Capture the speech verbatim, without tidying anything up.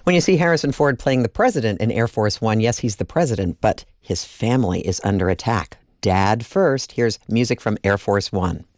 When you see Harrison Ford playing the president in Air Force One, yes, he's the president, but his family is under attack. Dad first. Here's music from Air Force One.